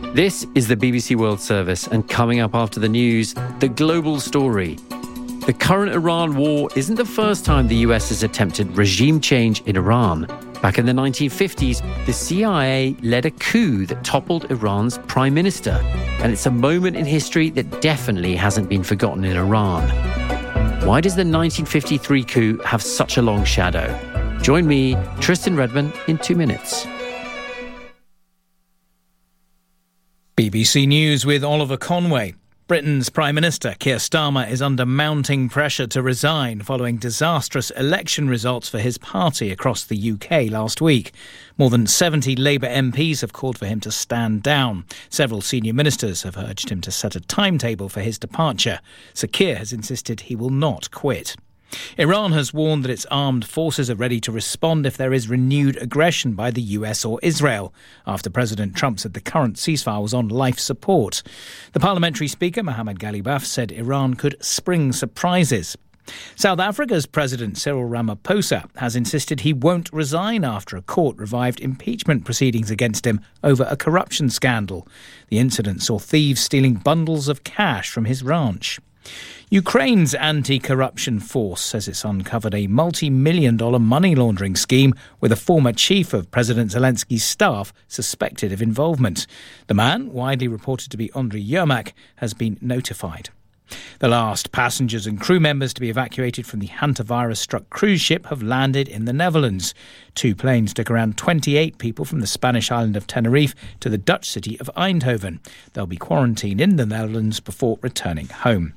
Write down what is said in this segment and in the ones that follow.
This is the BBC World Service, and coming up after the news, the global story. The current Iran war isn't the first time the US has attempted regime change in Iran. Back in the 1950s, the CIA led a coup that toppled Iran's prime minister. And it's a moment in history that definitely hasn't been forgotten in Iran. Why does the 1953 coup have such a long shadow? Join me, Tristan Redman, in 2 minutes. BBC News with Oliver Conway. Britain's Prime Minister Keir Starmer is under mounting pressure to resign following disastrous election results for his party across the UK last week. More than 70 Labour MPs have called for him to stand down. Several senior ministers have urged him to set a timetable for his departure. Sir Keir has insisted he will not quit. Iran has warned that its armed forces are ready to respond if there is renewed aggression by the US or Israel, after President Trump said the current ceasefire was on life support. The parliamentary speaker, Mohammad Ghalibaf, said Iran could spring surprises. South Africa's President Cyril Ramaphosa has insisted he won't resign after a court revived impeachment proceedings against him over a corruption scandal. The incident saw thieves stealing bundles of cash from his ranch. Ukraine's anti-corruption force says it's uncovered a multi-million-dollar money laundering scheme with a former chief of President Zelensky's staff suspected of involvement. The man, widely reported to be Andriy Yermak, has been notified. The last passengers and crew members to be evacuated from the hantavirus-struck cruise ship have landed in the Netherlands. 2 planes took around 28 people from the Spanish island of Tenerife to the Dutch city of Eindhoven. They'll be quarantined in the Netherlands before returning home.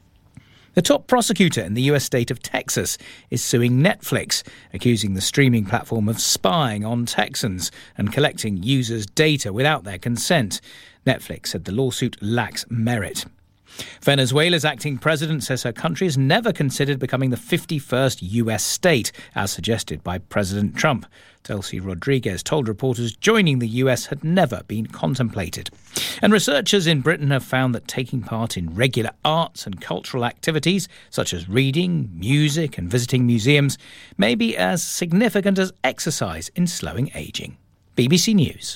The top prosecutor in the US state of Texas is suing Netflix, accusing the streaming platform of spying on Texans and collecting users' data without their consent. Netflix said the lawsuit lacks merit. Venezuela's acting president says her country has never considered becoming the 51st US state, as suggested by President Trump. Delcy Rodriguez told reporters joining the US had never been contemplated. And researchers in Britain have found that taking part in regular arts and cultural activities, such as reading, music and visiting museums, may be as significant as exercise in slowing ageing. BBC News.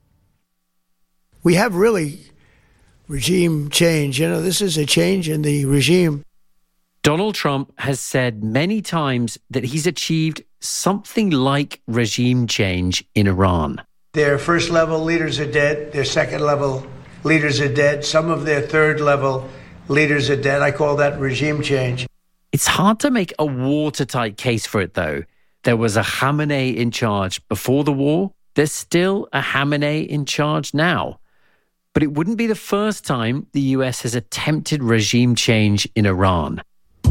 We have really regime change. This is a change in the regime. Donald Trump has said many times that he's achieved something like regime change in Iran. Their first-level leaders are dead. Their second-level leaders are dead. Some of their third-level leaders are dead. I call that regime change. It's hard to make a watertight case for it, though. There was a Khamenei in charge before the war. There's still a Khamenei in charge now. But it wouldn't be the first time the US has attempted regime change in Iran.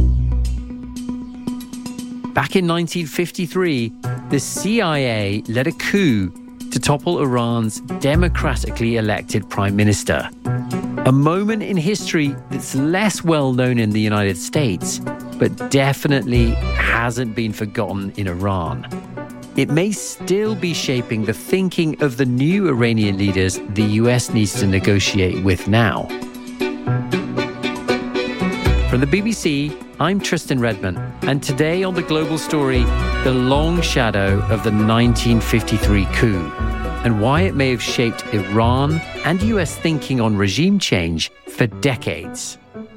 Back in 1953, the CIA led a coup to topple Iran's democratically elected prime minister. A moment in history that's less well known in the United States, but definitely hasn't been forgotten in Iran. It may still be shaping the thinking of the new Iranian leaders the US needs to negotiate with now. From the BBC, I'm Tristan Redman, and today on The Global Story, the long shadow of the 1953 coup and why it may have shaped Iran and US thinking on regime change for decades.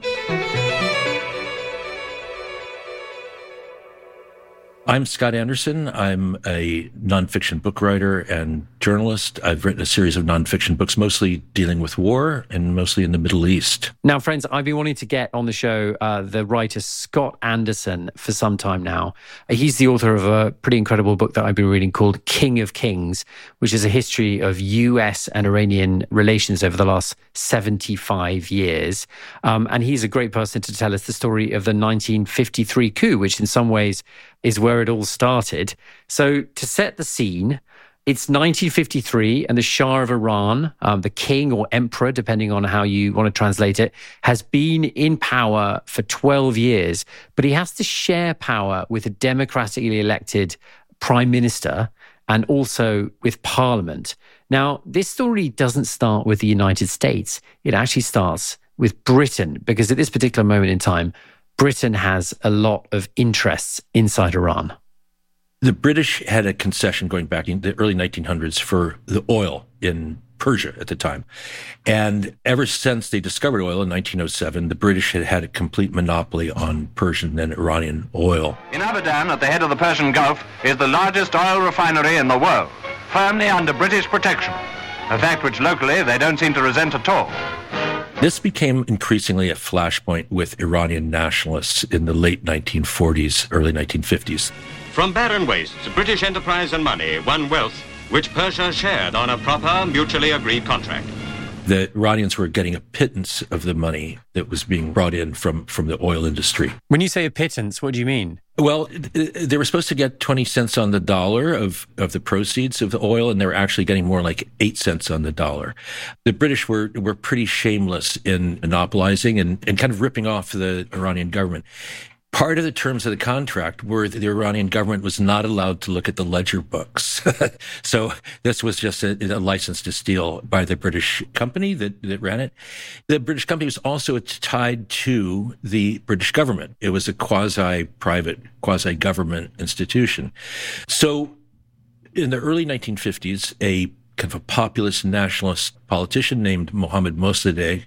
I'm Scott Anderson. I'm a nonfiction book writer and journalist. I've written a series of nonfiction books, mostly dealing with war and mostly in the Middle East. Now, friends, I've been wanting to get on the show the writer Scott Anderson for some time now. He's the author of a pretty incredible book that I've been reading called King of Kings, which is a history of US and Iranian relations over the last 75 years. And he's a great person to tell us the story of the 1953 coup, which in some ways is where it all started. So to set the scene, it's 1953 and the Shah of Iran, the king or emperor, depending on how you want to translate it, has been in power for 12 years, but he has to share power with a democratically elected prime minister and also with parliament. Now, this story doesn't start with the United States. It actually starts with Britain, because at this particular moment in time, Britain has a lot of interests inside Iran. The British had a concession going back in the early 1900s for the oil in Persia at the time. And ever since they discovered oil in 1907, the British had had a complete monopoly on Persian and Iranian oil. In Abadan, at the head of the Persian Gulf, is the largest oil refinery in the world, firmly under British protection, a fact which locally they don't seem to resent at all. This became increasingly a flashpoint with Iranian nationalists in the late 1940s, early 1950s. From barren wastes, British enterprise and money won wealth which Persia shared on a proper, mutually agreed contract. The Iranians were getting a pittance of the money that was being brought in from the oil industry. When you say a pittance, what do you mean? Well, they were supposed to get 20 cents on the dollar of the proceeds of the oil, and they were actually getting more like 8 cents on the dollar. The British were pretty shameless in monopolizing and kind of ripping off the Iranian government. Part of the terms of the contract were that the Iranian government was not allowed to look at the ledger books. So this was just a license to steal by the British company that ran it. The British company was also tied to the British government. It was a quasi-private, quasi-government institution. So in the early 1950s, a kind of a populist nationalist politician named Mohammad Mossadegh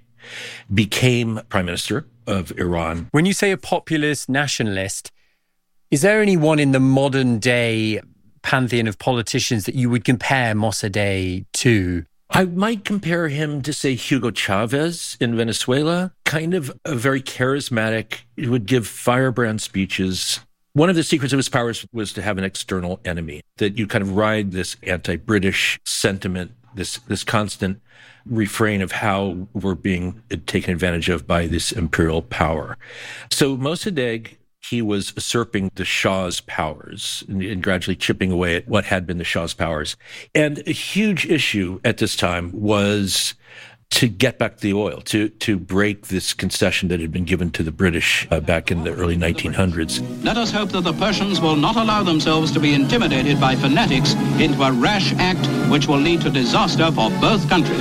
became prime minister of Iran. When you say a populist nationalist, is there anyone in the modern day pantheon of politicians that you would compare Mossadegh to? I might compare him to, say, Hugo Chavez in Venezuela, kind of a very charismatic, he would give firebrand speeches. One of the secrets of his powers was to have an external enemy, that you kind of ride this anti-British sentiment, this constant refrain of how we're being taken advantage of by this imperial power. So Mossadegh, he was usurping the Shah's powers and gradually chipping away at what had been the Shah's powers. And a huge issue at this time was to get back the oil, to break this concession that had been given to the British back in the early 1900s. Let us hope that the Persians will not allow themselves to be intimidated by fanatics into a rash act which will lead to disaster for both countries.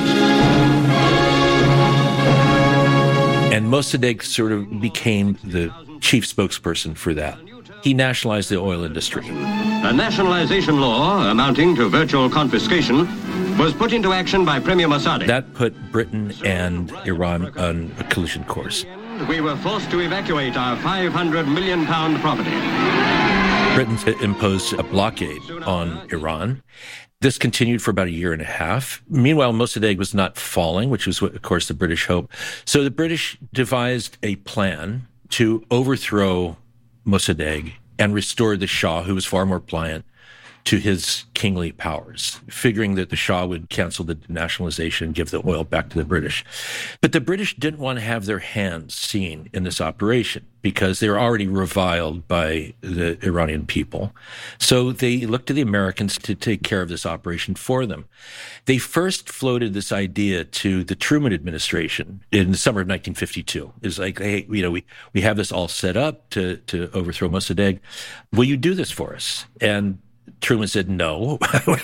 And Mossadegh sort of became the chief spokesperson for that. He nationalized the oil industry. A nationalization law amounting to virtual confiscation was put into action by Premier Mossadegh. That put Britain and Iran on a collision course. We were forced to evacuate our £500 million property. Britain imposed a blockade on Iran. This continued for about a year and a half. Meanwhile, Mossadegh was not falling, which was, of course, the British hope. So the British devised a plan to overthrow Mossadegh and restore the Shah, who was far more pliant, to his kingly powers, figuring that the Shah would cancel the nationalization and give the oil back to the British. But the British didn't want to have their hands seen in this operation because they were already reviled by the Iranian people. So they looked to the Americans to take care of this operation for them. They first floated this idea to the Truman administration in the summer of 1952. It's like, hey, we have this all set up to overthrow Mossadegh. Will you do this for us? And Truman said, no.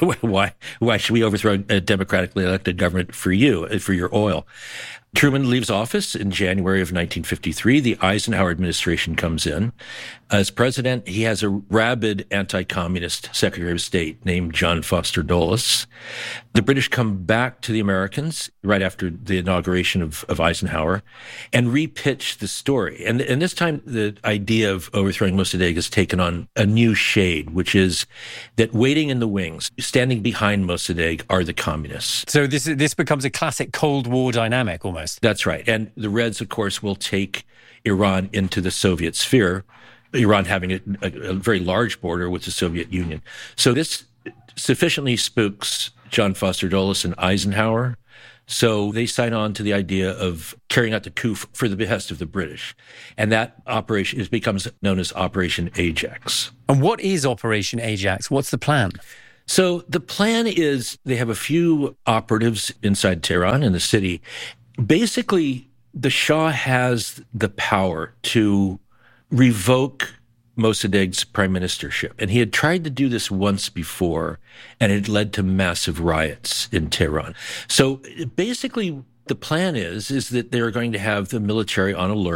Why should we overthrow a democratically elected government for you, for your oil? Truman leaves office in January of 1953. The Eisenhower administration comes in. As president, he has a rabid anti-communist Secretary of State named John Foster Dulles. The British come back to the Americans right after the inauguration of Eisenhower and repitch the story. And this time, the idea of overthrowing Mossadegh has taken on a new shade, which is that waiting in the wings, standing behind Mossadegh, are the communists. So this becomes a classic Cold War dynamic almost. That's right. And the Reds, of course, will take Iran into the Soviet sphere, Iran having a very large border with the Soviet Union. So this sufficiently spooks John Foster Dulles and Eisenhower. So they sign on to the idea of carrying out the coup for the behest of the British. And that operation becomes known as Operation Ajax. And what is Operation Ajax? What's the plan? So the plan is they have a few operatives inside Tehran in the city. Basically, the Shah has the power to revoke Mossadegh's prime ministership. And he had tried to do this once before, and it led to massive riots in Tehran. So basically, the plan is that they're going to have the military on alert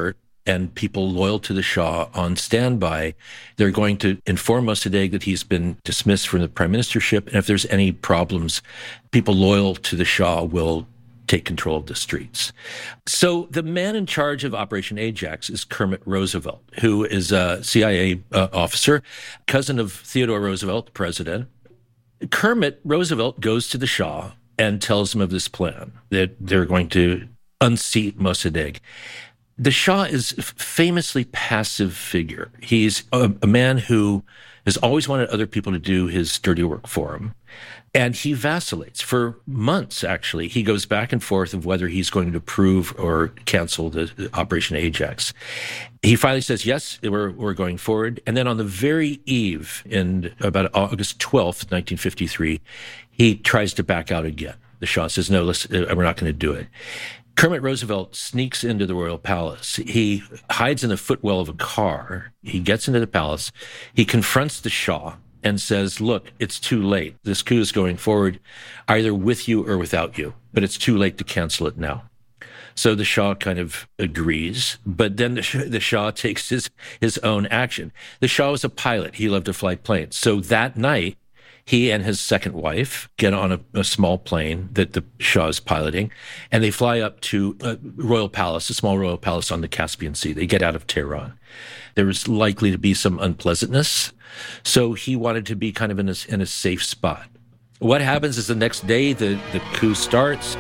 and people loyal to the Shah on standby. They're going to inform Mossadegh that he's been dismissed from the prime ministership. And if there's any problems, people loyal to the Shah will take control of the streets. So the man in charge of Operation Ajax is Kermit Roosevelt, who is a CIA officer, cousin of Theodore Roosevelt, the president. Kermit Roosevelt goes to the Shah and tells him of this plan, that they're going to unseat Mossadegh. The Shah is a famously passive figure. He's a man who has always wanted other people to do his dirty work for him. And he vacillates for months, actually. He goes back and forth of whether he's going to approve or cancel the Operation Ajax. He finally says, yes, we're going forward. And then on the very eve, in about August 12th, 1953, he tries to back out again. The Shah says, no, we're not going to do it. Kermit Roosevelt sneaks into the royal palace. He hides in the footwell of a car. He gets into the palace. He confronts the Shah and says, look, it's too late. This coup is going forward either with you or without you, but it's too late to cancel it now. So the Shah kind of agrees, but then the Shah takes his own action. The Shah was a pilot. He loved to fly planes. So that night, he and his second wife get on a small plane that the Shah is piloting, and they fly up to a royal palace, a small royal palace on the Caspian Sea. They get out of Tehran. There was likely to be some unpleasantness, so he wanted to be kind of in a safe spot. What happens is the next day, the coup starts.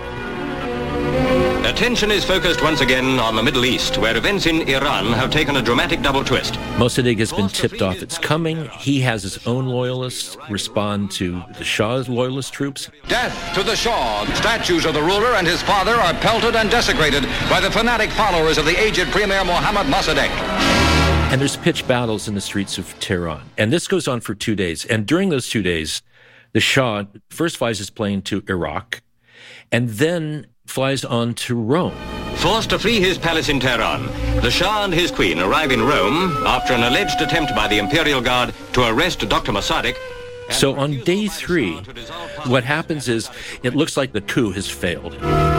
Attention is focused once again on the Middle East, where events in Iran have taken a dramatic double twist. Mossadegh has been tipped off it's coming. He has his own loyalists respond to the Shah's loyalist troops. Death to the Shah. Statues of the ruler and his father are pelted and desecrated by the fanatic followers of the aged Premier Mohammad Mossadegh. And there's pitched battles in the streets of Tehran. And this goes on for 2 days. And during those 2 days, the Shah first flies his plane to Iraq and then flies on to Rome. Forced to flee his palace in Tehran, the Shah and his queen arrive in Rome after an alleged attempt by the Imperial Guard to arrest Dr. Mossadegh. So on day 3, what happens is it looks like the coup has failed.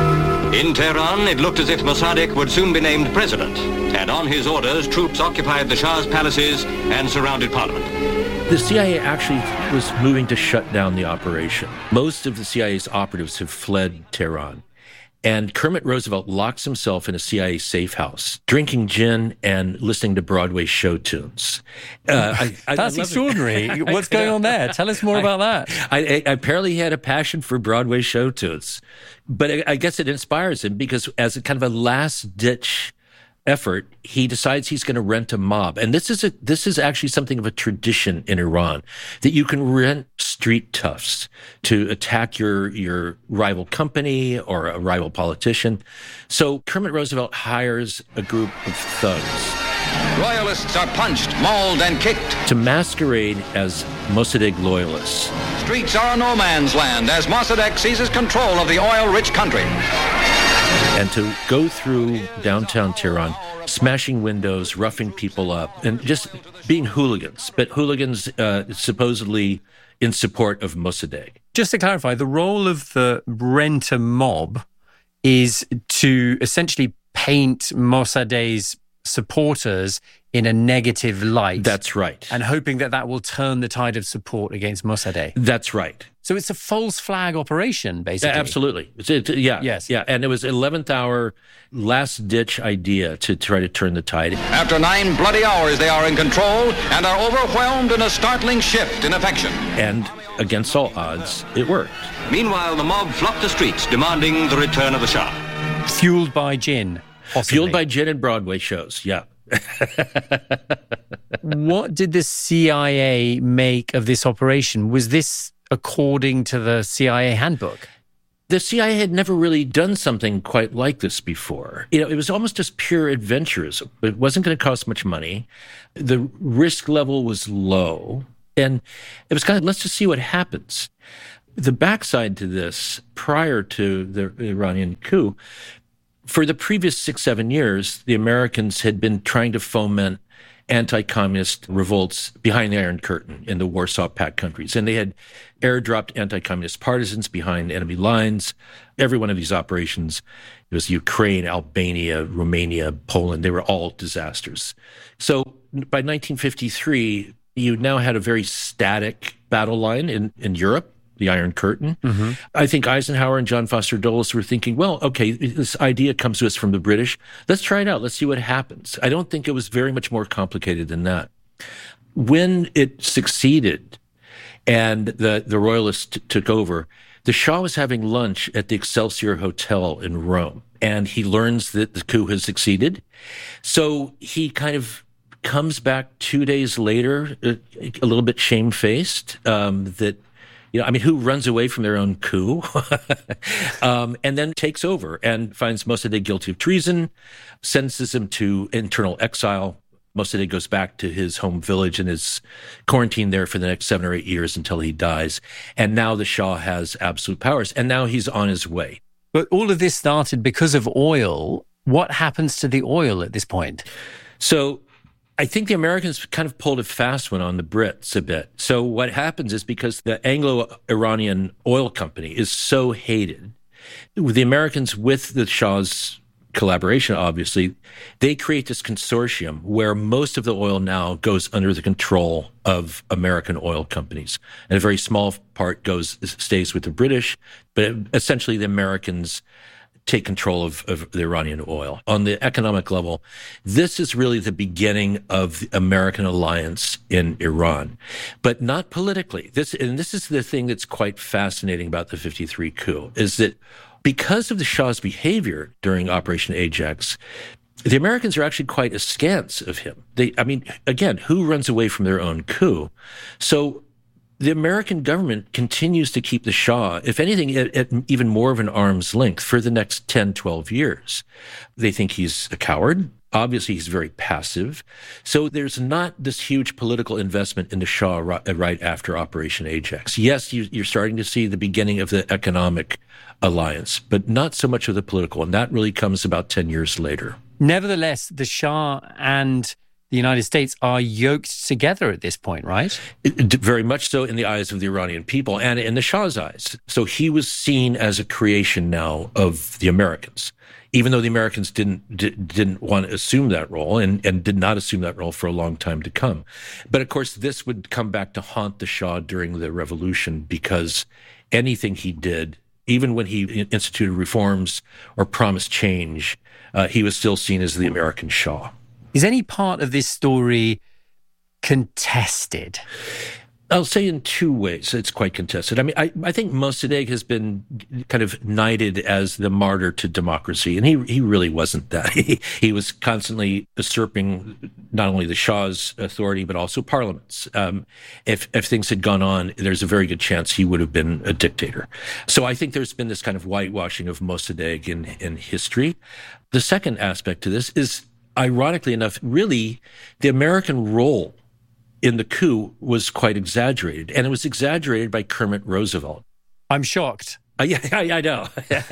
In Tehran, it looked as if Mossadegh would soon be named president, and on his orders, troops occupied the Shah's palaces and surrounded Parliament. The CIA actually was moving to shut down the operation. Most of the CIA's operatives have fled Tehran. And Kermit Roosevelt locks himself in a CIA safe house, drinking gin and listening to Broadway show tunes. That's extraordinary. What's going on there? Tell us more about that. Apparently he had a passion for Broadway show tunes. But I guess it inspires him because as a kind of a last-ditch effort, he decides he's going to rent a mob. And this is actually something of a tradition in Iran, that you can rent street toughs to attack your rival company or a rival politician. So Kermit Roosevelt hires a group of thugs. Royalists are punched, mauled, and kicked to masquerade as Mossadegh loyalists. Streets are a no man's land as Mossadegh seizes control of the oil-rich country. And to go through downtown Tehran, smashing windows, roughing people up, and just being hooligans, but hooligans supposedly in support of Mossadegh. Just to clarify, the role of the renter mob is to essentially paint Mossadegh's supporters in a negative light. That's right. And hoping that will turn the tide of support against Mossadegh. That's right. So it's a false flag operation, basically. Absolutely. Yes. And it was 11th hour, last-ditch idea to try to turn the tide. After 9 bloody hours, they are in control and are overwhelmed in a startling shift in affection. And against all odds, it worked. Meanwhile, the mob flocked the streets, demanding the return of the Shah. Fueled by gin, possibly. Fueled by gin and Broadway shows, yeah. What did the CIA make of this operation? Was this according to the CIA handbook? The CIA had never really done something quite like this before. It was almost just pure adventurism. It wasn't going to cost much money. The risk level was low. And it was kind of, let's just see what happens. The backside to this, prior to the Iranian coup, for the previous 6-7 years, the Americans had been trying to foment anti-communist revolts behind the Iron Curtain in the Warsaw Pact countries. And they had airdropped anti-communist partisans behind enemy lines. Every one of these operations, it was Ukraine, Albania, Romania, Poland, they were all disasters. So by 1953, you now had a very static battle line in Europe, the Iron Curtain. Mm-hmm. I think Eisenhower and John Foster Dulles were thinking, well, okay, this idea comes to us from the British. Let's try it out. Let's see what happens. I don't think it was very much more complicated than that. When it succeeded and the Royalists took over, the Shah was having lunch at the Excelsior Hotel in Rome, and he learns that the coup has succeeded. So he kind of comes back 2 days later, a little bit shamefaced, that, you know, I mean, who runs away from their own coup? And then takes over and finds Mossadegh guilty of treason, sentences him to internal exile. Mossadegh goes back to his home village and is quarantined there for the next 7 or 8 years until he dies. And now the Shah has absolute powers, and now he's on his way. But all of this started because of oil. What happens to the oil at this point? So I think the Americans kind of pulled a fast one on the Brits a bit. So what happens is, because the Anglo-Iranian oil company is so hated, the Americans, with the Shah's collaboration, obviously, they create this consortium where most of the oil now goes under the control of American oil companies. And a very small part stays with the British, but essentially the Americans take control of the Iranian oil. On the economic level, this is really the beginning of the American alliance in Iran, but not politically. This is the thing that's quite fascinating about the 53 coup, is that because of the Shah's behavior during Operation Ajax, the Americans are actually quite askance of him. Again, who runs away from their own coup? So the American government continues to keep the Shah, if anything, at even more of an arm's length for the next 10, 12 years. They think he's a coward. Obviously, he's very passive. So there's not this huge political investment in the Shah right after Operation Ajax. Yes, you're starting to see the beginning of the economic alliance, but not so much of the political. And that really comes about 10 years later. Nevertheless, the Shah and the United States are yoked together at this point, right? Very much so in the eyes of the Iranian people and in the Shah's eyes. So he was seen as a creation now of the Americans, even though the Americans didn't want to assume that role and did not assume that role for a long time to come. But of course, this would come back to haunt the Shah during the revolution, because anything he did, even when he instituted reforms or promised change, he was still seen as the American Shah. Is any part of this story contested? I'll say in two ways it's quite contested. I mean, I think Mossadegh has been kind of knighted as the martyr to democracy, and he really wasn't that. He was constantly usurping not only the Shah's authority, but also Parliament's. If things had gone on, there's a very good chance he would have been a dictator. So I think there's been this kind of whitewashing of Mossadegh in history. The second aspect to this is, ironically enough, really the American role in the coup was quite exaggerated, and it was exaggerated by Kermit Roosevelt. I'm shocked. Yeah, I know.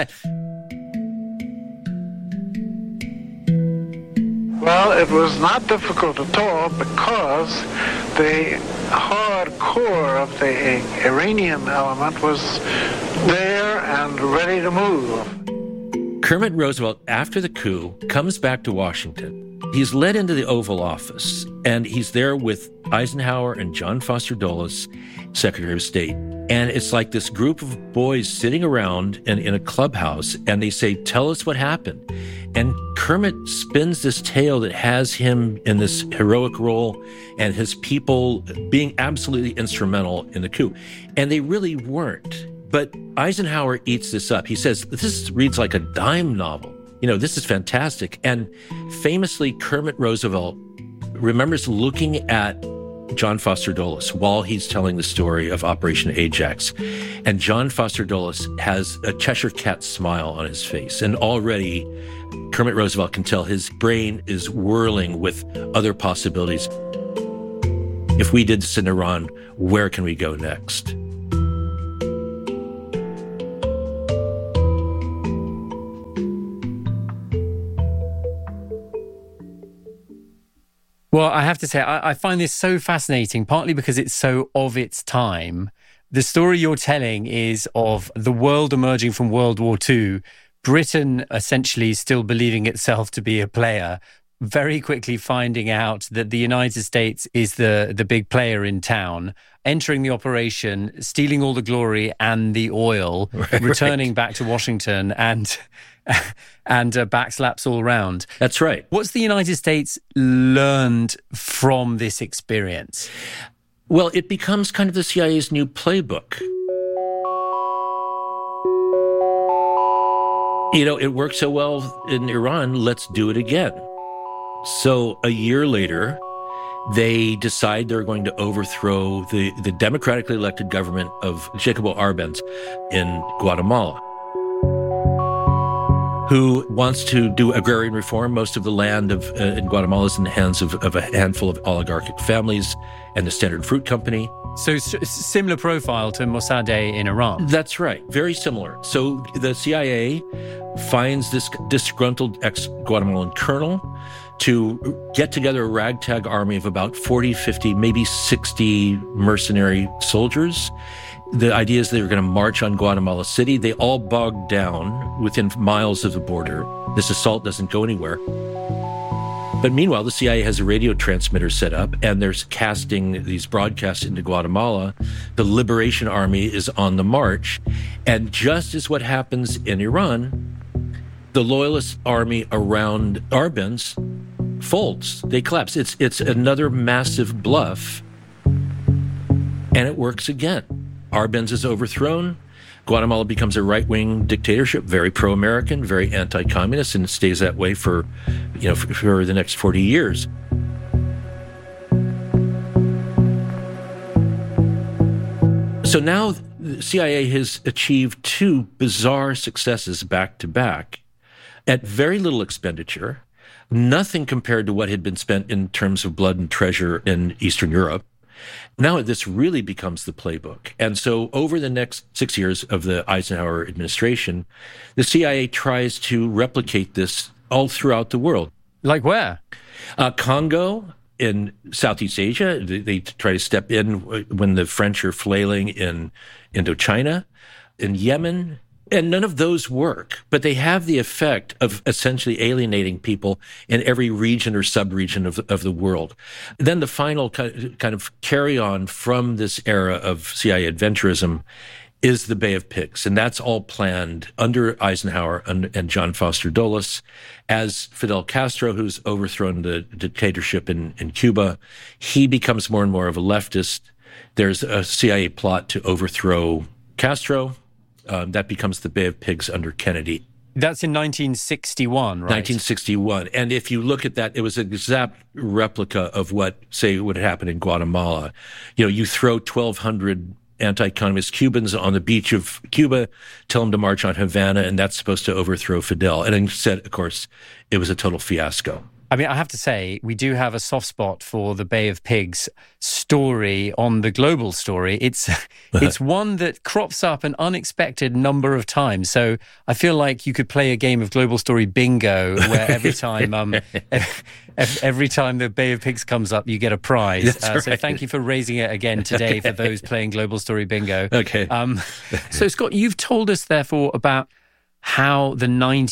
Well, it was not difficult at all, because the hard core of the Iranian element was there and ready to move. Kermit Roosevelt, after the coup, comes back to Washington. He's led into the Oval Office, and he's there with Eisenhower and John Foster Dulles, Secretary of State. And it's like this group of boys sitting around in a clubhouse, and they say, "Tell us what happened." And Kermit spins this tale that has him in this heroic role and his people being absolutely instrumental in the coup. And they really weren't. But Eisenhower eats this up. He says, "This reads like a dime novel. You know, this is fantastic." And famously, Kermit Roosevelt remembers looking at John Foster Dulles while he's telling the story of Operation Ajax. And John Foster Dulles has a Cheshire cat smile on his face. And already Kermit Roosevelt can tell his brain is whirling with other possibilities. If we did this in Iran, where can we go next? Well, I have to say, I find this so fascinating, partly because it's so of its time. The story you're telling is of the world emerging from World War II, Britain essentially still believing itself to be a player, very quickly finding out that the United States is the big player in town, entering the operation, stealing all the glory and the oil, returning back to Washington and backslaps all around. That's right. What's the United States learned from this experience? Well, it becomes kind of the CIA's new playbook. It worked so well in Iran, let's do it again. So a year later, they decide they're going to overthrow the democratically elected government of Jacobo Arbenz in Guatemala, who wants to do agrarian reform. Most of the land in Guatemala is in the hands of a handful of oligarchic families and the Standard Fruit Company. So similar profile to Mossadegh in Iran. That's right. Very similar. So the CIA finds this disgruntled ex-Guatemalan colonel to get together a ragtag army of about 40, 50, maybe 60 mercenary soldiers. The idea is they were going to march on Guatemala City. They all bogged down within miles of the border. This assault doesn't go anywhere. But meanwhile, the CIA has a radio transmitter set up, and there's casting these broadcasts into Guatemala. The Liberation Army is on the march. And just as what happens in Iran, the loyalist army around Arbenz folds. They collapse. It's another massive bluff, and it works again. Arbenz is overthrown. Guatemala becomes a right-wing dictatorship, very pro-American, very anti-communist, and it stays that way for the next 40 years. So now the CIA has achieved two bizarre successes back to back at very little expenditure, nothing compared to what had been spent in terms of blood and treasure in Eastern Europe. Now this really becomes the playbook. And so over the next 6 years of the Eisenhower administration, the CIA tries to replicate this all throughout the world. Like where? Congo in Southeast Asia. They try to step in when the French are flailing in Indochina, in Yemen. And none of those work, but they have the effect of essentially alienating people in every region or sub-region of the world. Then the final kind of carry on from this era of CIA adventurism is the Bay of Pigs. And that's all planned under Eisenhower and John Foster Dulles as Fidel Castro, who's overthrown the dictatorship in Cuba. He becomes more and more of a leftist. There's a CIA plot to overthrow Castro. That becomes the Bay of Pigs under Kennedy. That's in 1961, right? 1961. And if you look at that, it was an exact replica of what, say, would happen in Guatemala. You throw 1,200 anti-communist Cubans on the beach of Cuba, tell them to march on Havana, and that's supposed to overthrow Fidel. And instead, of course, it was a total fiasco. I mean, I have to say, we do have a soft spot for the Bay of Pigs story on the global story. It's one that crops up an unexpected number of times. So I feel like you could play a game of global story bingo where every time every time the Bay of Pigs comes up, you get a prize. Right. So thank you for raising it again today for those playing global story bingo. Okay. So Scott, you've told us therefore about how the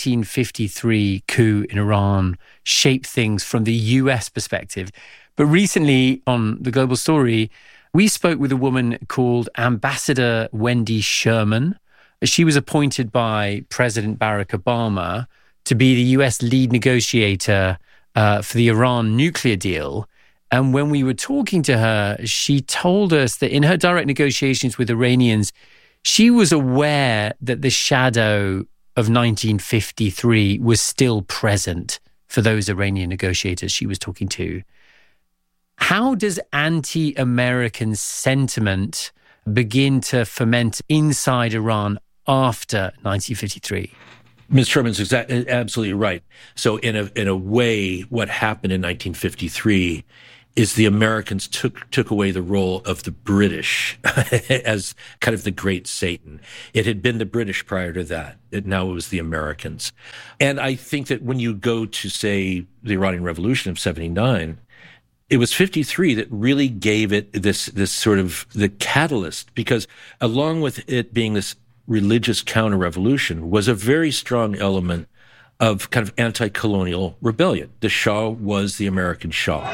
1953 coup in Iran shaped things from the US perspective. But recently on The Global Story, we spoke with a woman called Ambassador Wendy Sherman. She was appointed by President Barack Obama to be the US lead negotiator for the Iran nuclear deal. And when we were talking to her, she told us that in her direct negotiations with Iranians, she was aware that the shadow of 1953 was still present for those Iranian negotiators she was talking to. How does anti-American sentiment begin to ferment inside Iran after 1953? Ms. Sherman's absolutely right. So in a way, what happened in 1953 is the Americans took away the role of the British as kind of the great Satan. It had been the British prior to that. Now it was the Americans. And I think that when you go to, say, the Iranian Revolution of 79, it was 53 that really gave it this sort of the catalyst, because along with it being this religious counter-revolution was a very strong element of kind of anti-colonial rebellion. The Shah was the American Shah.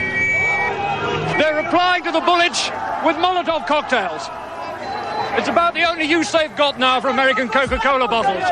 They're replying to the bullets with Molotov cocktails. It's about the only use they've got now for American Coca-Cola bottles.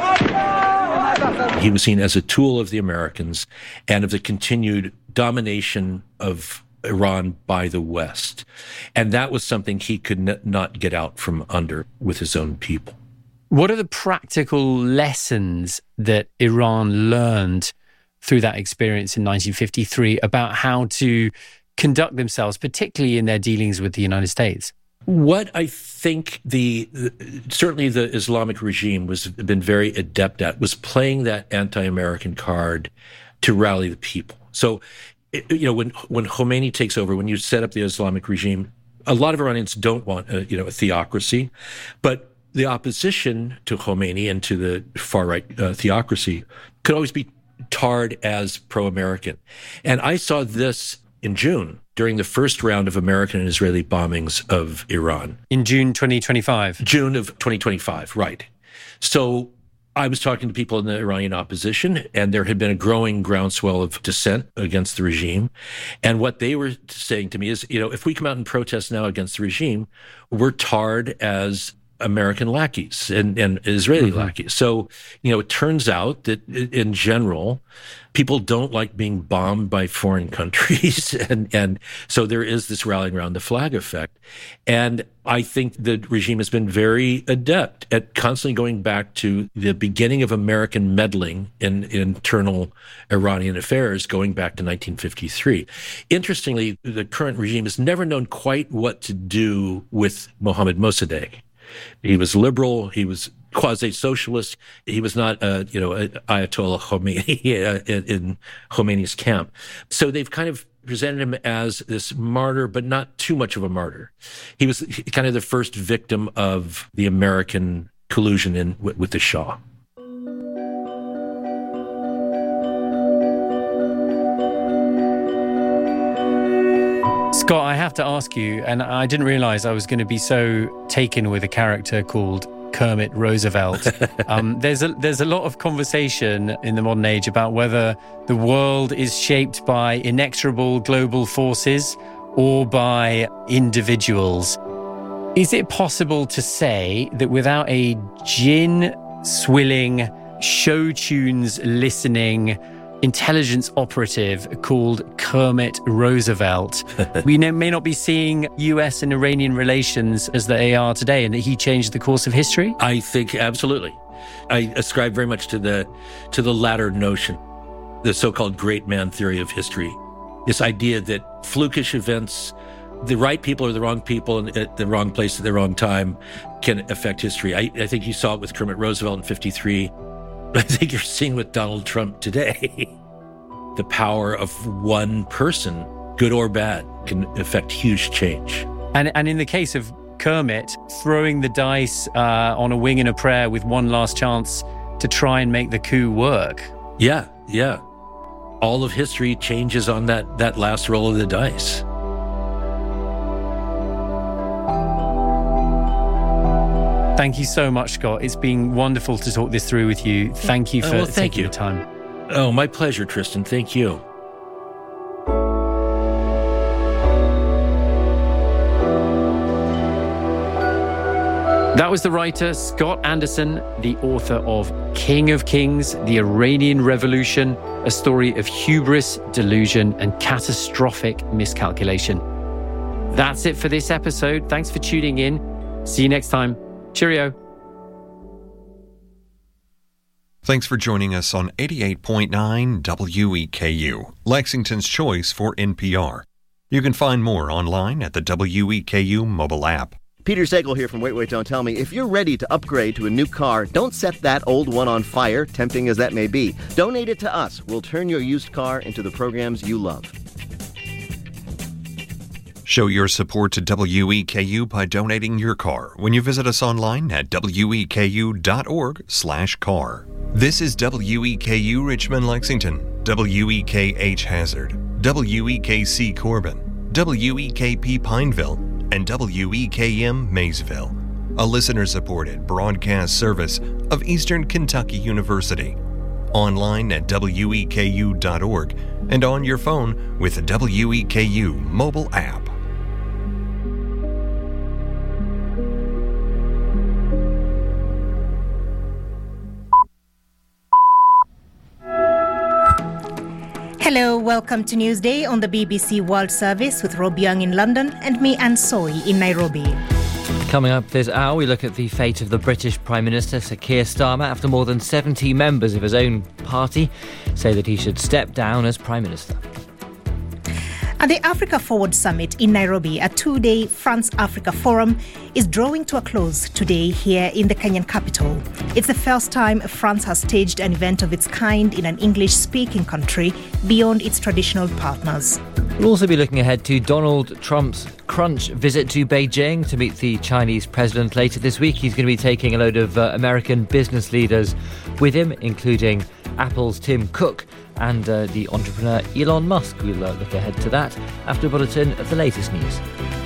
He was seen as a tool of the Americans and of the continued domination of Iran by the West. And that was something he could not get out from under with his own people. What are the practical lessons that Iran learned through that experience in 1953 about how to conduct themselves, particularly in their dealings with the United States? What I think certainly the Islamic regime been very adept at was playing that anti-American card to rally the people. So, when Khomeini takes over, when you set up the Islamic regime, a lot of Iranians don't want a theocracy, but the opposition to Khomeini and to the far-right theocracy could always be tarred as pro-American. And I saw this in June, during the first round of American and Israeli bombings of Iran. In June 2025? June of 2025, right. So I was talking to people in the Iranian opposition, and there had been a growing groundswell of dissent against the regime. And what they were saying to me is, if we come out and protest now against the regime, we're tarred as American lackeys and Israeli lackeys. So, it turns out that in general, people don't like being bombed by foreign countries. And so there is this rallying around the flag effect. And I think the regime has been very adept at constantly going back to the beginning of American meddling in internal Iranian affairs, going back to 1953. Interestingly, the current regime has never known quite what to do with Mohammad Mossadegh. He was liberal. He was quasi-socialist. He was not, Ayatollah Khomeini in Khomeini's camp. So they've kind of presented him as this martyr, but not too much of a martyr. He was kind of the first victim of the American collusion with the Shah. Scott, I have to ask you, and I didn't realize I was going to be so taken with a character called Kermit Roosevelt. There's a lot of conversation in the modern age about whether the world is shaped by inexorable global forces or by individuals. Is it possible to say that without a gin-swilling, show tunes listening intelligence operative called Kermit Roosevelt, we may not be seeing US and Iranian relations as they are today, and that he changed the course of history? I think absolutely. I ascribe very much to the latter notion, the so-called great man theory of history. This idea that flukish events, the right people or the wrong people at the wrong place at the wrong time, can affect history. I think you saw it with Kermit Roosevelt in 1953. I think you're seeing with Donald Trump today. The power of one person, good or bad, can affect huge change. And in the case of Kermit, throwing the dice on a wing and a prayer with one last chance to try and make the coup work. Yeah. All of history changes on that last roll of the dice. Thank you so much, Scott. It's been wonderful to talk this through with you. Thank you for taking the time. Oh, my pleasure, Tristan. Thank you. That was the writer Scott Anderson, the author of King of Kings, The Iranian Revolution, a story of hubris, delusion, and catastrophic miscalculation. That's it for this episode. Thanks for tuning in. See you next time. Cheerio. Thanks for joining us on 88.9 WEKU, Lexington's choice for NPR. You can find more online at the WEKU mobile app. Peter Sagal here from Wait, Don't Tell Me. If you're ready to upgrade to a new car, don't set that old one on fire, tempting as that may be. Donate it to us. We'll turn your used car into the programs you love. Show your support to WEKU by donating your car when you visit us online at weku.org/car. This is WEKU Richmond, Lexington, WEKH Hazard. WEKC Corbin, WEKP Pineville, and WEKM Maysville, a listener-supported broadcast service of Eastern Kentucky University. Online at weku.org and on your phone with the WEKU mobile app. Hello, welcome to Newsday on the BBC World Service with Rob Young in London and me, Anne Soy, in Nairobi. Coming up this hour, we look at the fate of the British Prime Minister, Sir Keir Starmer, after more than 70 members of his own party say that he should step down as Prime Minister. And the Africa Forward Summit in Nairobi, a two-day France-Africa forum, is drawing to a close today here in the Kenyan capital. It's the first time France has staged an event of its kind in an English-speaking country beyond its traditional partners. We'll also be looking ahead to Donald Trump's crunch visit to Beijing to meet the Chinese president later this week. He's going to be taking a load of American business leaders with him, including Apple's Tim Cook and the entrepreneur Elon Musk. We'll look ahead to that after a bulletin of the latest news.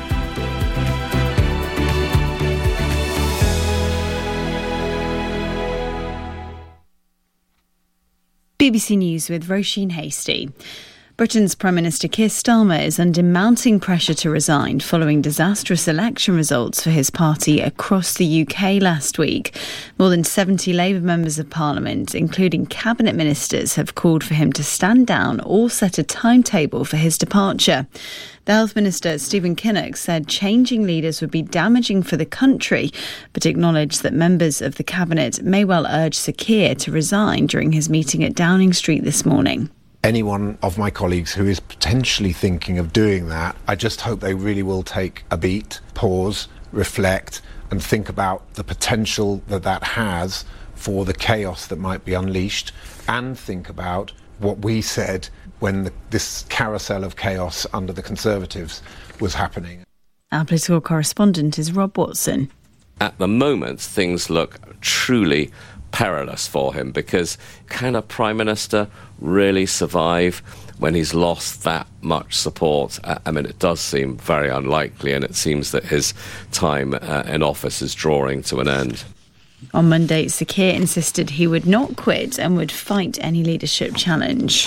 BBC News with Roisin Hasty. Britain's Prime Minister Keir Starmer is under mounting pressure to resign following disastrous election results for his party across the UK last week. More than 70 Labour members of Parliament, including cabinet ministers, have called for him to stand down or set a timetable for his departure. The Health Minister, Stephen Kinnock, said changing leaders would be damaging for the country, but acknowledged that members of the cabinet may well urge Sir Keir to resign during his meeting at Downing Street this morning. Anyone of my colleagues who is potentially thinking of doing that, I just hope they really will take a beat, pause, reflect, and think about the potential that that has for the chaos that might be unleashed, and think about what we said when this carousel of chaos under the Conservatives was happening. Our political correspondent is Rob Watson. At the moment, things look truly perilous for him, because can a Prime Minister really survive when he's lost that much support? I mean, it does seem very unlikely, and it seems that his time in office is drawing to an end. On Monday, Sir Keir insisted he would not quit and would fight any leadership challenge.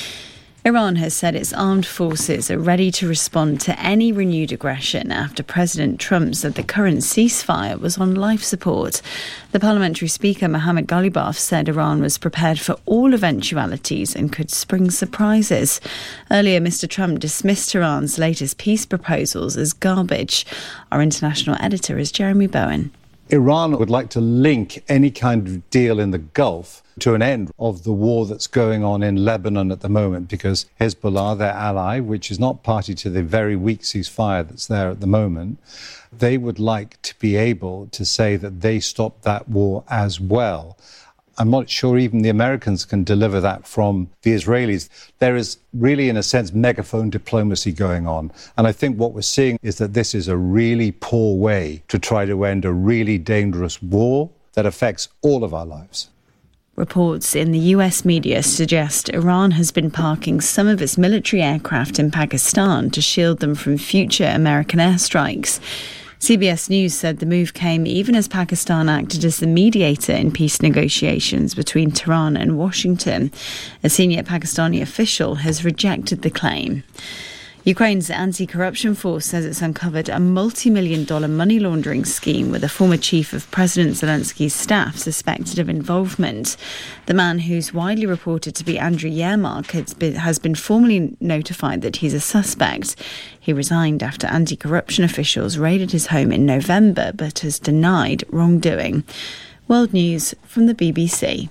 Iran has said its armed forces are ready to respond to any renewed aggression after President Trump said the current ceasefire was on life support. The parliamentary speaker, Mohammad Ghalibaf, said Iran was prepared for all eventualities and could spring surprises. Earlier, Mr. Trump dismissed Iran's latest peace proposals as garbage. Our international editor is Jeremy Bowen. Iran would like to link any kind of deal in the Gulf to an end of the war that's going on in Lebanon at the moment, because Hezbollah, their ally, which is not party to the very weak ceasefire that's there at the moment, they would like to be able to say that they stopped that war as well. I'm not sure even the Americans can deliver that from the Israelis. There is really, in a sense, megaphone diplomacy going on. And I think what we're seeing is that this is a really poor way to try to end a really dangerous war that affects all of our lives. Reports in the US media suggest Iran has been parking some of its military aircraft in Pakistan to shield them from future American airstrikes. CBS News said the move came even as Pakistan acted as the mediator in peace negotiations between Tehran and Washington. A senior Pakistani official has rejected the claim. Ukraine's anti-corruption force says it's uncovered a multi-million-dollar money laundering scheme with a former chief of President Zelensky's staff suspected of involvement. The man, who's widely reported to be Andriy Yermak, has been formally notified that he's a suspect. He resigned after anti-corruption officials raided his home in November, but has denied wrongdoing. World News from the BBC.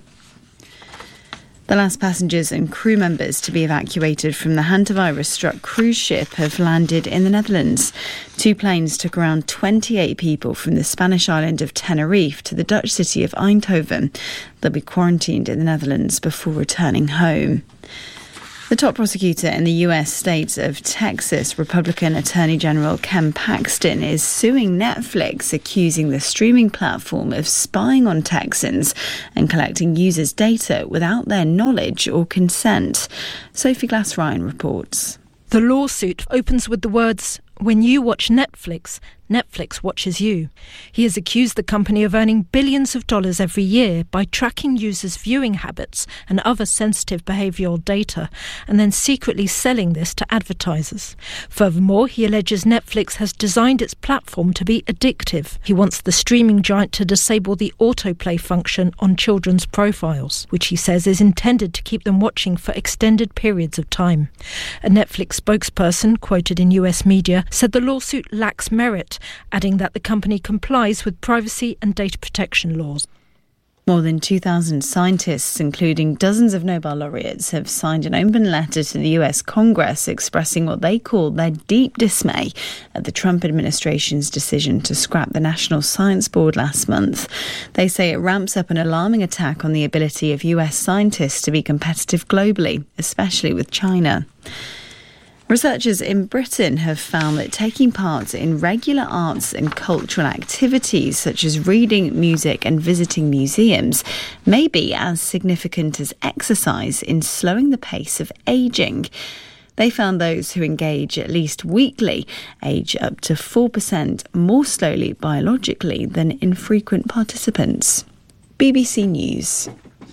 The last passengers and crew members to be evacuated from the hantavirus-struck cruise ship have landed in the Netherlands. 2 planes took around 28 people from the Spanish island of Tenerife to the Dutch city of Eindhoven. They'll be quarantined in the Netherlands before returning home. The top prosecutor in the US state of Texas, Republican Attorney General Ken Paxton, is suing Netflix, accusing the streaming platform of spying on Texans and collecting users' data without their knowledge or consent. Sophie Glass-Ryan reports. The lawsuit opens with the words, "When you watch Netflix, Netflix watches you." He has accused the company of earning billions of dollars every year by tracking users' viewing habits and other sensitive behavioural data, and then secretly selling this to advertisers. Furthermore, he alleges Netflix has designed its platform to be addictive. He wants the streaming giant to disable the autoplay function on children's profiles, which he says is intended to keep them watching for extended periods of time. A Netflix spokesperson, quoted in US media, said the lawsuit lacks merit, adding that the company complies with privacy and data protection laws. More than 2,000 scientists, including dozens of Nobel laureates, have signed an open letter to the US Congress expressing what they call their deep dismay at the Trump administration's decision to scrap the National Science Board last month. They say it ramps up an alarming attack on the ability of US scientists to be competitive globally, especially with China. Researchers in Britain have found that taking part in regular arts and cultural activities such as reading, music and visiting museums may be as significant as exercise in slowing the pace of ageing. They found those who engage at least weekly age up to 4% more slowly biologically than infrequent participants. BBC News.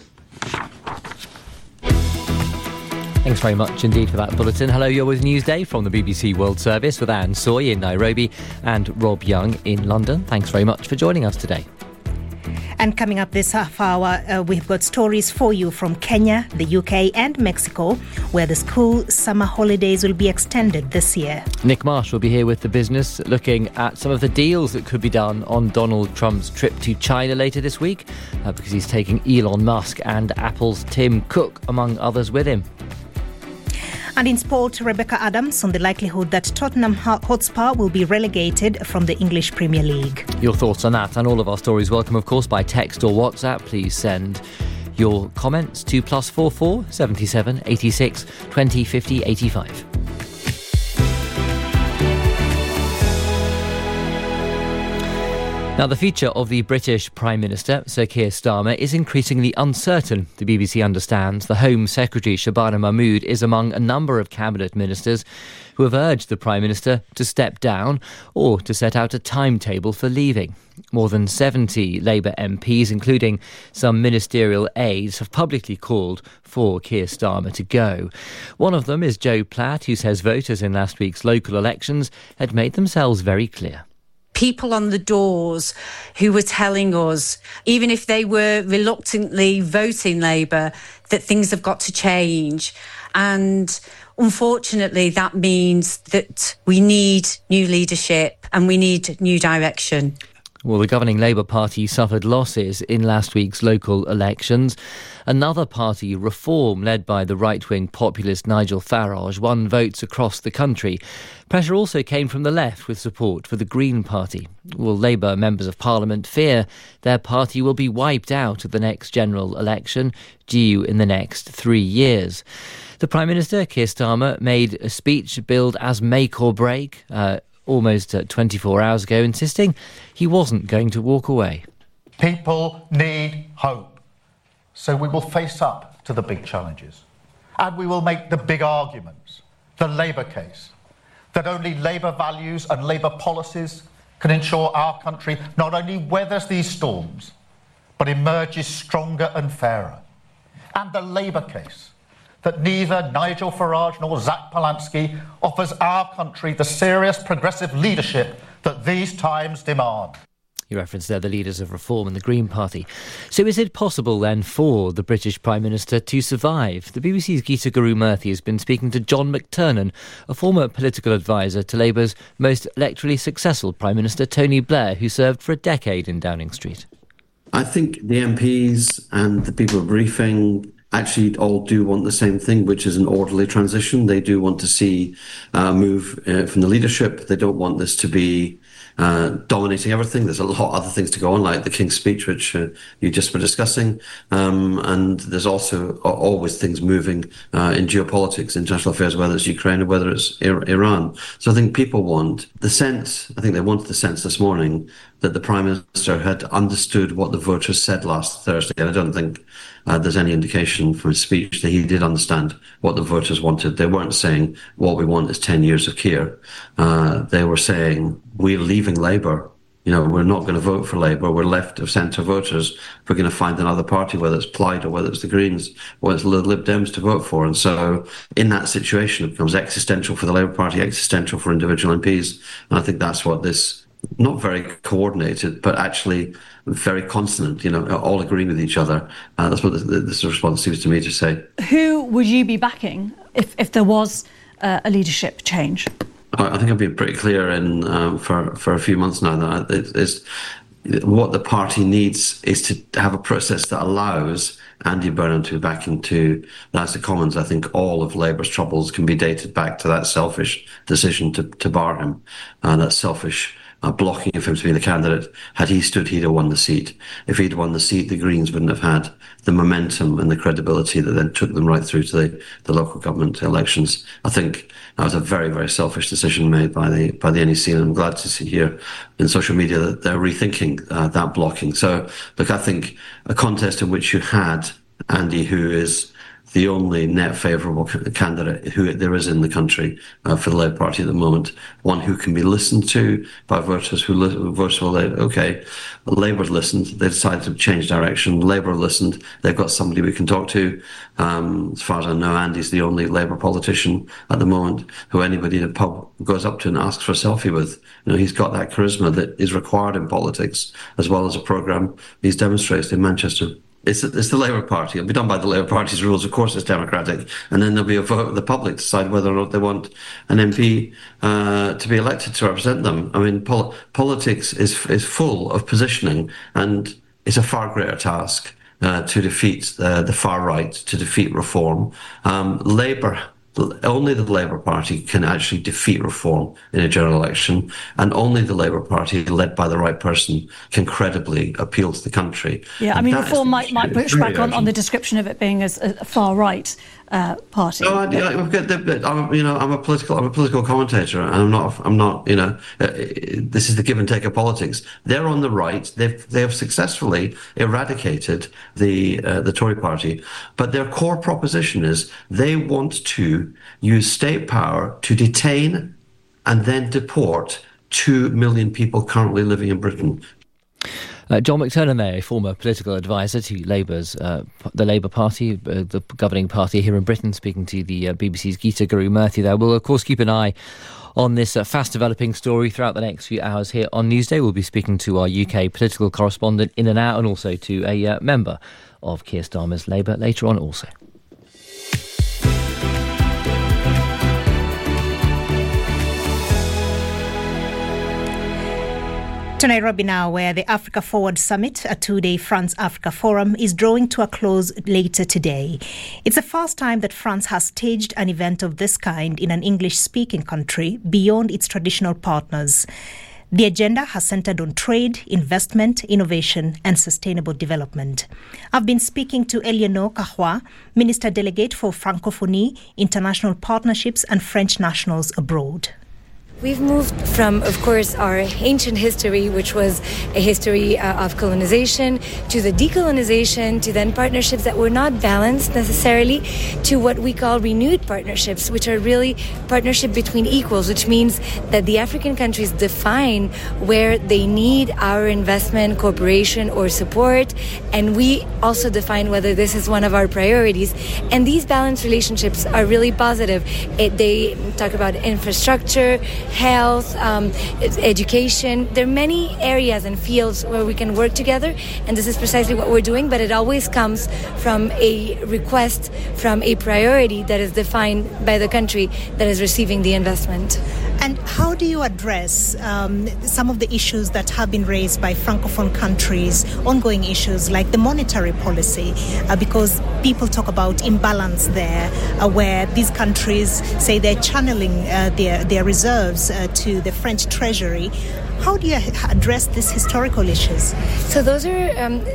Thanks very much indeed for that bulletin. Hello, you're with Newsday from the BBC World Service with Anne Soy in Nairobi and Rob Young in London. Thanks very much for joining us today. And coming up this half hour, we've got stories for you from Kenya, the UK and Mexico, where the school summer holidays will be extended this year. Nick Marsh will be here with The Business, looking at some of the deals that could be done on Donald Trump's trip to China later this week, because he's taking Elon Musk and Apple's Tim Cook, among others, with him. And in sport, Rebecca Adams on the likelihood that Tottenham Hotspur will be relegated from the English Premier League. Your thoughts on that and all of our stories welcome, of course, by text or WhatsApp. Please send your comments to +44 77 86 20 50 85. Now, the future of the British Prime Minister, Sir Keir Starmer, is increasingly uncertain. The BBC understands the Home Secretary, Shabana Mahmood, is among a number of cabinet ministers who have urged the Prime Minister to step down or to set out a timetable for leaving. More than 70 Labour MPs, including some ministerial aides, have publicly called for Keir Starmer to go. One of them is Joe Platt, who says voters in last week's local elections had made themselves very clear. People on the doors who were telling us, even if they were reluctantly voting Labour, that things have got to change. And unfortunately, that means that we need new leadership and we need new direction. Well, the governing Labour Party suffered losses in last week's local elections. Another party, Reform, led by the right-wing populist Nigel Farage, won votes across the country. Pressure also came from the left with support for the Green Party. Well, Labour members of Parliament fear their party will be wiped out at the next general election, due in the next 3 years. The Prime Minister, Keir Starmer, made a speech billed as make or break, almost 24 hours ago, insisting he wasn't going to walk away. People need hope, so we will face up to the big challenges and we will make the big arguments, the Labour case, that only Labour values and Labour policies can ensure our country not only weathers these storms but emerges stronger and fairer, and the Labour case that neither Nigel Farage nor Zach Polansky offers our country the serious progressive leadership that these times demand. You referenced there the leaders of Reform and the Green Party. So is it possible then for the British Prime Minister to survive? The BBC's Geeta Guru-Murthy has been speaking to John McTernan, a former political advisor to Labour's most electorally successful Prime Minister, Tony Blair, who served for a decade in Downing Street. I think the MPs and the people briefing actually all do want the same thing, which is an orderly transition. They do want to see move from the leadership. They don't want this to be dominating everything. There's a lot of other things to go on, like the King's Speech, which you just were discussing. And there's also always things moving in geopolitics, international affairs, whether it's Ukraine or whether it's Iran. So I think people want the sense, I think they wanted the sense this morning that the Prime Minister had understood what the voters said last Thursday. And I don't think there's any indication from his speech that he did understand what the voters wanted. They weren't saying, what we want is 10 years of care. They were saying, we're leaving Labour. We're not going to vote for Labour. We're left of centre voters. We're going to find another party, whether it's Plaid or whether it's the Greens or it's the Lib Dems to vote for. And so in that situation, it becomes existential for the Labour Party, existential for individual MPs. And I think that's what this, not very coordinated, but actually very consonant, all agreeing with each other. That's what this response seems to me to say. Who would you be backing if there was a leadership change? I think I've been pretty clear for a few months now that what the party needs is to have a process that allows Andy Burnham to be back into the House of Commons. I think all of Labour's troubles can be dated back to that selfish decision to bar him, that selfish blocking of him to be the candidate. Had he stood, he'd have won the seat. If he'd won the seat, the Greens wouldn't have had the momentum and the credibility that then took them right through to the local government elections. I think that was a very, very selfish decision made by the NEC, and I'm glad to see here in social media that they're rethinking that blocking. So, look, I think a contest in which you had Andy, who is the only net favourable candidate who there is in the country for the Labour Party at the moment, one who can be listened to by voters who vote for Labour. Okay, Labour's listened, they decided to change direction. Labour listened, they've got somebody we can talk to. As far as I know, Andy's the only Labour politician at the moment who anybody in a pub goes up to and asks for a selfie with. He's got that charisma that is required in politics, as well as a programme he's demonstrated in Manchester. It's the Labour Party. It'll be done by the Labour Party's rules. Of course, it's democratic. And then there'll be a vote of the public to decide whether or not they want an MP to be elected to represent them. I mean, politics is full of positioning, and it's a far greater task to defeat the far right, to defeat reform. Only the Labour Party can actually defeat reform in a general election, and only the Labour Party, led by the right person, can credibly appeal to the country. Yeah, I mean, reform might push back on the description of it being as a far right party. No, I'm a political commentator, and I'm not. This is the give and take of politics. They're on the right. They have successfully eradicated the Tory party, but their core proposition is they want to use state power to detain and then deport 2 million people currently living in Britain. John McTernan there, a former political advisor to the Labour Party, the governing party here in Britain, speaking to the BBC's Geeta Guru-Murthy there. We'll, of course, keep an eye on this fast-developing story throughout the next few hours here on Newsday. We'll be speaking to our UK political correspondent in and out, and also to a member of Keir Starmer's Labour later on also. To Nairobi now, where the Africa Forward Summit, a two-day France-Africa forum, is drawing to a close later today. It's the first time that France has staged an event of this kind in an English-speaking country beyond its traditional partners. The agenda has centred on trade, investment, innovation and sustainable development. I've been speaking to Eleanor Kahwa, Minister Delegate for Francophonie, International Partnerships and French Nationals Abroad. We've moved from, of course, our ancient history, which was a history of colonization, to the decolonization, to then partnerships that were not balanced necessarily, to what we call renewed partnerships, which are really partnership between equals, which means that the African countries define where they need our investment, cooperation, or support, and we also define whether this is one of our priorities. And these balanced relationships are really positive. They talk about infrastructure, health, education. There are many areas and fields where we can work together, and this is precisely what we're doing, but it always comes from a request, from a priority that is defined by the country that is receiving the investment. And how do you address some of the issues that have been raised by Francophone countries, ongoing issues like the monetary policy, because people talk about imbalance there, where these countries say they're channeling their reserves to the French Treasury. How do you address these historical issues? So those are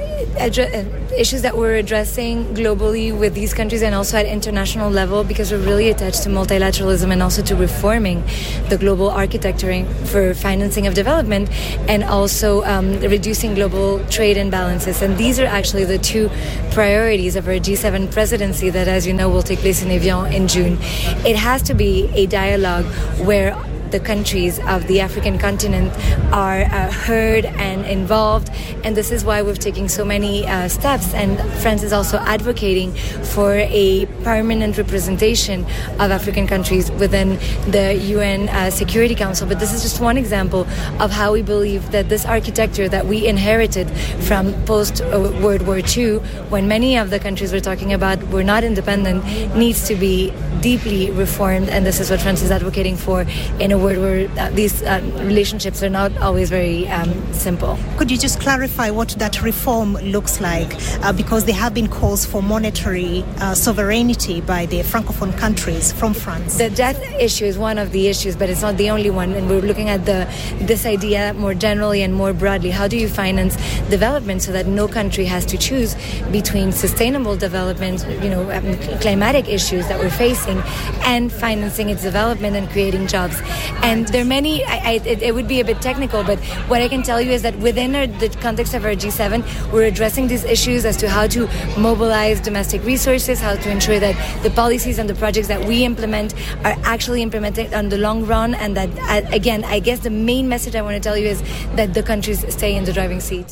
issues that we're addressing globally with these countries and also at international level, because we're really attached to multilateralism and also to reforming the global architecture for financing of development, and also reducing global trade imbalances. And these are actually the two priorities of our G7 presidency that, as you know, will take place in Evian in June. It has to be a dialogue where the countries of the African continent are heard and involved, and this is why we've taken so many steps, and France is also advocating for a permanent representation of African countries within the UN Security Council. But this is just one example of how we believe that this architecture that we inherited from post-World War II, when many of the countries we're talking about were not independent, needs to be deeply reformed, and this is what France is advocating for in a world where these relationships are not always very simple. Could you just clarify what that reform looks like? Because there have been calls for monetary sovereignty by the Francophone countries from France. The debt issue is one of the issues, but it's not the only one, and we're looking at this idea more generally and more broadly. How do you finance development so that no country has to choose between sustainable development, climatic issues that we're facing, and financing its development and creating jobs? And there are many, it would be a bit technical, but what I can tell you is that within the context of our G7, we're addressing these issues as to how to mobilize domestic resources, how to ensure that the policies and the projects that we implement are actually implemented on the long run, and that, again, I guess the main message I want to tell you is that the countries stay in the driving seat.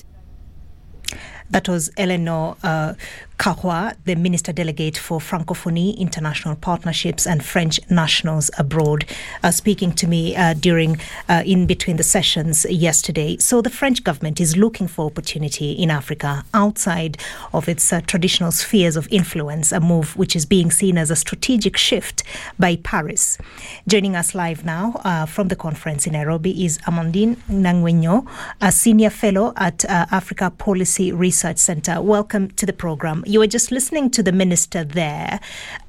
That was Eleanor Carrois, the Minister Delegate for Francophonie, International Partnerships and French Nationals Abroad, speaking to me during in between the sessions yesterday. So the French government is looking for opportunity in Africa outside of its traditional spheres of influence, a move which is being seen as a strategic shift by Paris. Joining us live now from the conference in Nairobi is Amandine Nangwenyo, a senior fellow at Africa Policy Research Center. Welcome to the program. You were just listening to the minister there.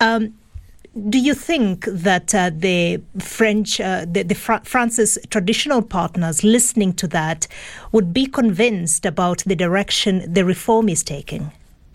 Do you think that the French, France's traditional partners listening to that would be convinced about the direction the reform is taking?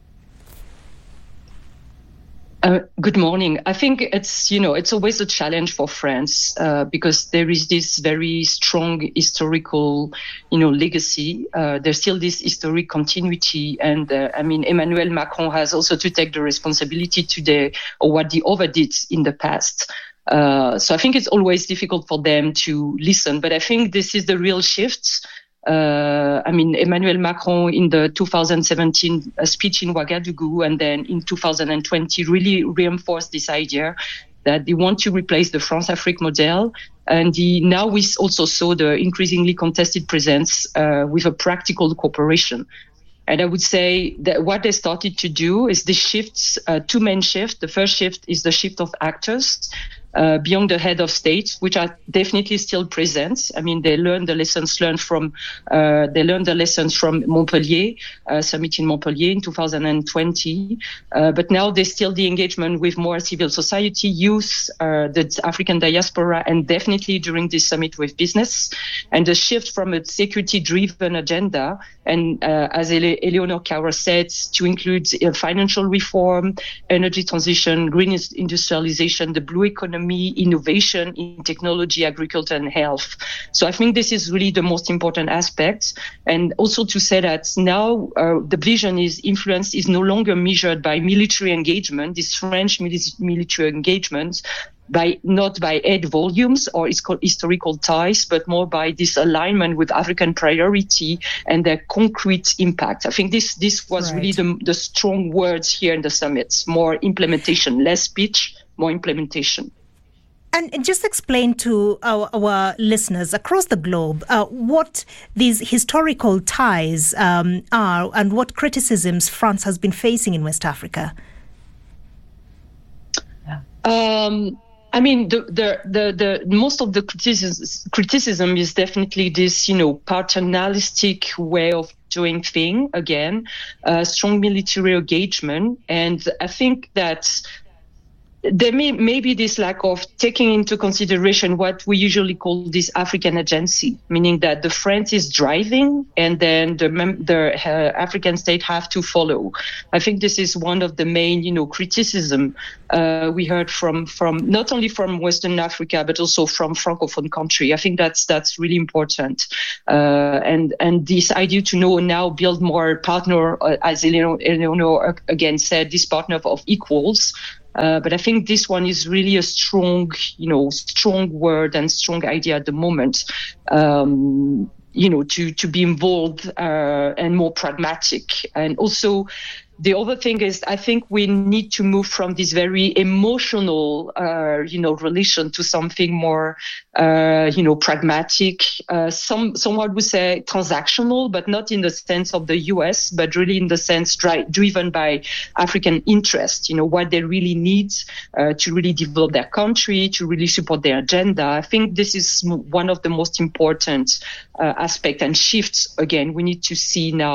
Good morning. I think it's always a challenge for France because there is this very strong historical, legacy. There's still this historic continuity, and Emmanuel Macron has also to take the responsibility today of what he overdid in the past. So I think it's always difficult for them to listen, but I think this is the real shift. Emmanuel Macron in the 2017 speech in Ouagadougou and then in 2020 really reinforced this idea that they want to replace the France-Afrique model. And now we also saw the increasingly contested presence with a practical cooperation. And I would say that what they started to do is the shifts, two main shifts. The first shift is the shift of actors. Beyond the head of state, which are definitely still present. They learned the lessons from Montpellier, summit in Montpellier in 2020. But now there's still the engagement with more civil society, youth, the African diaspora, and definitely during this summit with business. And the shift from a security-driven agenda, and as Eleanor Carrois said, to include financial reform, energy transition, green industrialization, the blue economy, innovation in technology, agriculture, and health. So I think this is really the most important aspect. And also to say that now the vision is influence is no longer measured by military engagement, this French military engagement, not by aid volumes or historical ties, but more by this alignment with African priority and their concrete impact. I think this was really the strong words here in the summits: more implementation, less speech, more implementation. And just explain to our listeners across the globe what these historical ties are and what criticisms France has been facing in West Africa. The most of the criticism is definitely this, paternalistic way of doing things. Again, strong military engagement, and I think that there may be this lack of taking into consideration what we usually call this African agency, meaning that the France is driving and then the African state have to follow. I think this is one of the main, criticism we heard from not only from Western Africa, but also from Francophone country. I think that's really important. And this idea to now build more partner, as Eleanor again said, this partner of equals. But I think this one is really a strong word and strong idea at the moment, to be involved and more pragmatic. And also, the other thing is, I think we need to move from this very emotional, relation to something more, pragmatic. Someone would say transactional, but not in the sense of the US, but really in the sense driven by African interest. What they really need to really develop their country, to really support their agenda. I think this is one of the most important aspects and shifts. Again, we need to see now.